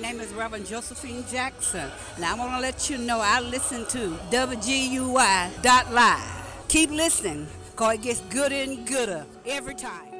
name is Reverend Josephine Jackson, and I want to let you know I listen to WGUI.live. Keep listening, because it gets gooder and gooder every time.